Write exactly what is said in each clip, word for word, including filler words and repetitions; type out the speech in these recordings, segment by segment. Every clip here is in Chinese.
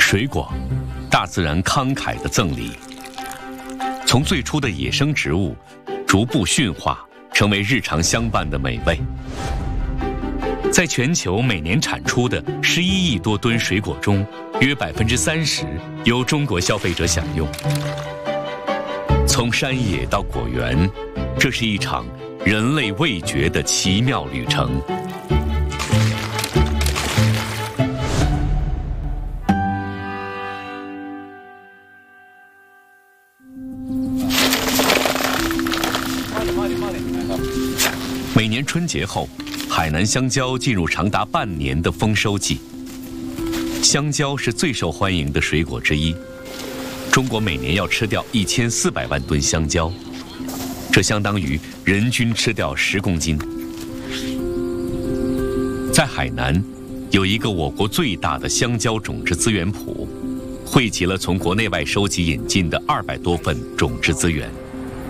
水果，大自然慷慨的赠礼，从最初的野生植物，逐步驯化，成为日常相伴的美味。在全球每年产出的十一亿多吨水果中，约百分之三十由中国消费者享用。从山野到果园，这是一场人类味觉的奇妙旅程。每年春节后，海南香蕉进入长达半年的丰收季。香蕉是最受欢迎的水果之一，中国每年要吃掉一千四百万吨香蕉，这相当于人均吃掉十公斤。在海南，有一个我国最大的香蕉种植资源库，汇集了从国内外收集引进的二百多份种植资源。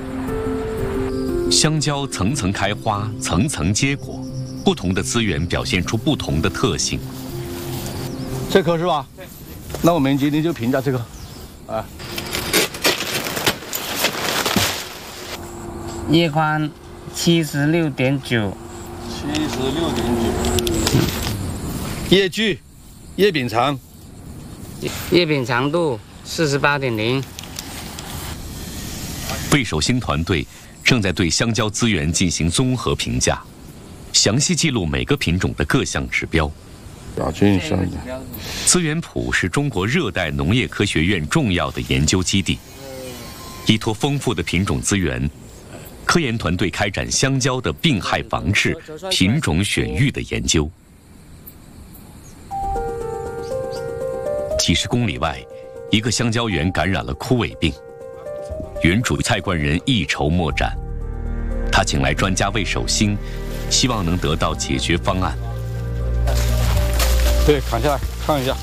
香蕉层层开花，层层结果，不同的资源表现出不同的特性。 这颗是吧？对。那我们今天就评价这个，啊。 叶宽七十六点九。 七十六点九。叶距，叶柄长。 叶柄长度四十八点零。 魏守兴团队正在对香蕉资源进行综合评价，详细记录每个品种的各项指标。 表菌上的资源库是中国热带农业科学院重要的研究基地，依托丰富的品种资源，科研团队开展香蕉的病害防治、品种选育的研究。几十公里外，一个香蕉园感染了枯萎病。园主蔡冠仁一筹莫展，他请来专家魏守兴，希望能得到解决方案。 对，砍下来看一下。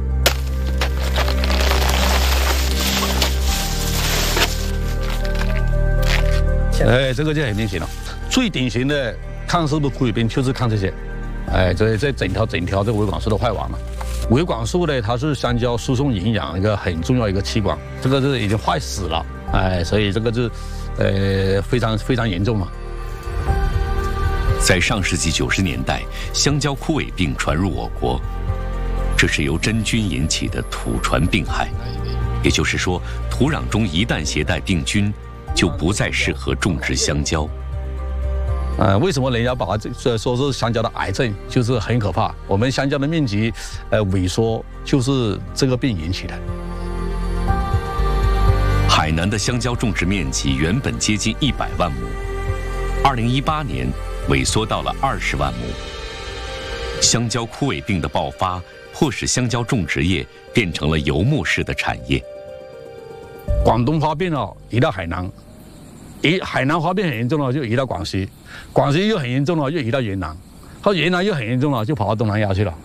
哎，这个就很明显了。最典型的看是不是枯萎病，就是看这些。哎，这这整条整条这维管束都坏完了。维管束呢，它是香蕉输送营养一个很重要一个器官，这个是已经坏死了。哎，所以这个就，呃，非常非常严重了。 在上世纪九十年代，香蕉枯萎病传入我国，这是由真菌引起的土传病害，也就是说，土壤中一旦携带病菌，就不再适合种植香蕉。 呃，为什么人家把它这说是香蕉的癌症，就是很可怕。我们香蕉的面积，呃，萎缩就是这个病引起的。 海南的香蕉种植面积原本接近一百万亩，二零一八年萎缩到了二十万亩。香蕉枯萎病的爆发，迫使香蕉种植业变成了游牧式的产业。 广东发病了，移到海南；移海南发病很严重了，就移到广西；广西又很严重了，又移到云南；到云南又很严重了，就跑到东南亚去了。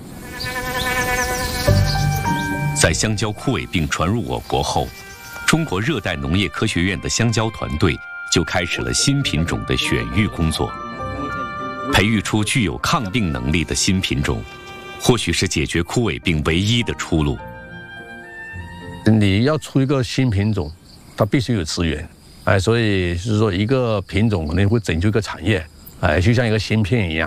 在香蕉枯萎病传入我国后，中国热带农业科学院的香蕉团队就开始了新品种的选育工作，培育出具有抗病能力的新品种，或许是解决枯萎病唯一的出路。 你要出一个新品种，它必须有资源，哎，所以就是说一个品种可能会拯救一个产业，哎，就像一个芯片一样。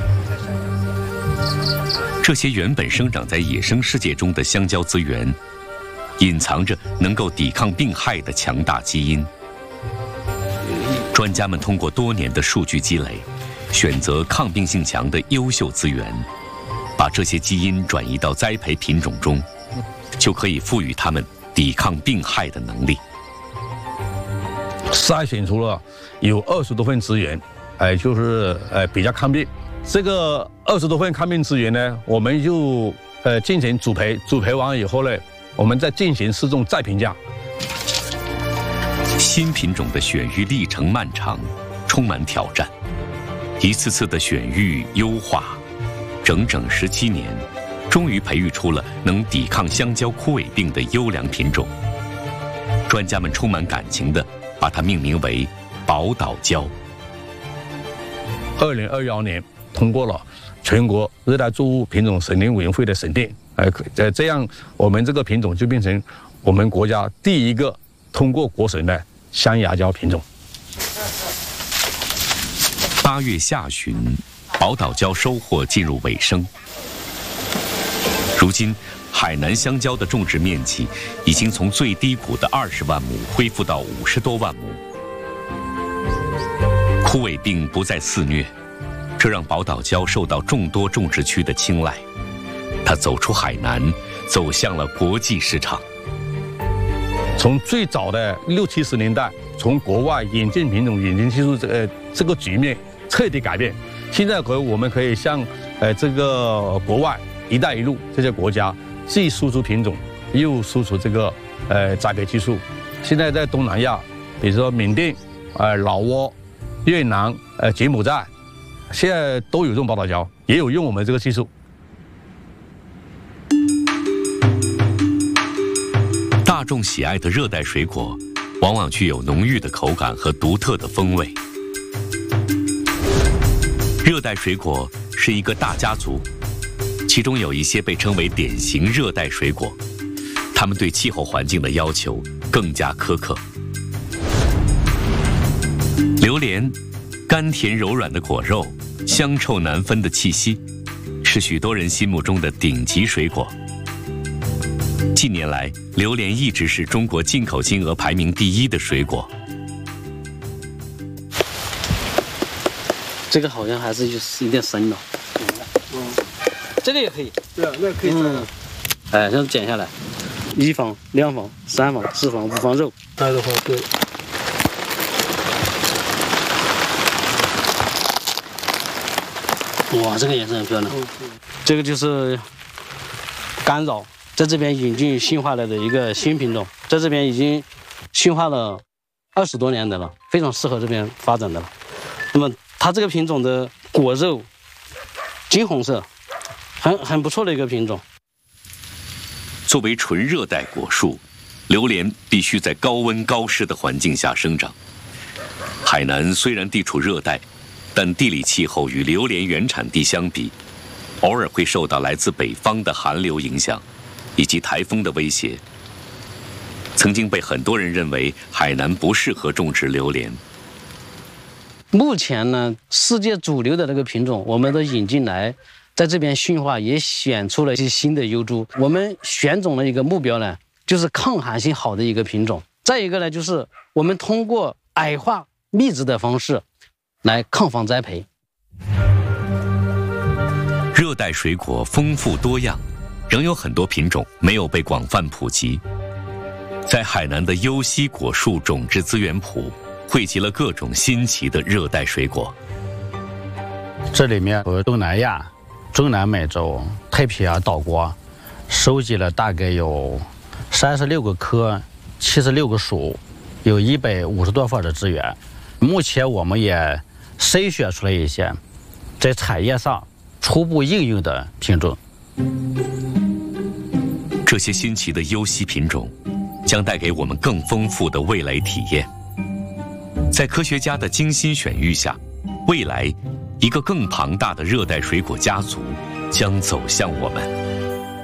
这些原本生长在野生世界中的香蕉资源，隐藏着能够抵抗病害的强大基因。专家们通过多年的数据积累，选择抗病性强的优秀资源，把这些基因转移到栽培品种中，就可以赋予它们抵抗病害的能力。 筛选出了有二十多份资源，哎，就是呃比较抗病。这个二十多份抗病资源呢，我们就呃进行主培，主培完以后呢，我们再进行试种再评价。 新品种的选育历程漫长，充满挑战，一次次的选育优化，整整十七年，终于培育出了能抵抗香蕉枯萎病的优良品种。专家们充满感情地把它命名为宝岛蕉。 二零二幺年通过了全国热带作物品种审定委员会的审定，呃，呃，这样我们这个品种就变成我们国家第一个通过国审的香芽椒品种。 八月下旬，宝岛椒收获进入尾声。如今，海南香蕉的种植面积已经从最低谷的二十万亩恢复到五十多万亩。枯萎病不再肆虐，这让宝岛椒受到众多种植区的青睐。它走出海南，走向了国际市场。 从最早的六七十年代，从国外引进品种、引进技术，这个这个局面彻底改变。现在可我们可以向呃这个国外“一带一路”这些国家，既输出品种，又输出这个呃栽培技术。现在在东南亚，比如说缅甸、呃老挝、越南、呃柬埔寨，现在都有种宝岛椒，也有用我们这个技术。 大众喜爱的热带水果，往往具有浓郁的口感和独特的风味。热带水果是一个大家族，其中有一些被称为典型热带水果，它们对气候环境的要求更加苛刻。榴莲，甘甜柔软的果肉，香臭难分的气息，是许多人心目中的顶级水果。近年来，榴莲一直是中国进口金额排名第一的水果。 这个好像还是就是有点生了。嗯，这个也可以。 对啊，那可以。嗯。 哎，这样剪下来，一房、两房、三房、四房、五房肉。 带的话，对。 哇，这个颜色很漂亮。嗯。这个就是干扰。在这边引进驯化了的一个新品种，在这边已经驯化了二十多年的了，非常适合这边发展的了。那么它这个品种的果肉金红色，很很不错的一个品种。 作为纯热带果树，榴莲必须在高温高湿的环境下生长。海南虽然地处热带，但地理气候与榴莲原产地相比，偶尔会受到来自北方的寒流影响，以及台风的威胁。曾经被很多人认为海南不适合种植榴莲。 目前呢，世界主流的那个品种，我们都引进来，在这边驯化，也选出了一些新的优株。我们选种的一个目标呢，就是抗寒性好的一个品种。再一个呢，就是我们通过矮化密植的方式，来抗防栽培。 热带水果丰富多样，仍有很多品种没有被广泛普及。在海南的优溪果树种植资源库，汇集了各种新奇的热带水果。 这里面和东南亚、中南美洲、太平洋岛国收集了大概有三十六个科、七十六个属，有一百五十多份的资源。目前我们也筛选出来一些在产业上初步应用的品种。 这些新奇的优溪品种将带给我们更丰富的味蕾体验。在科学家的精心选育下，未来一个更庞大的热带水果家族将走向我们。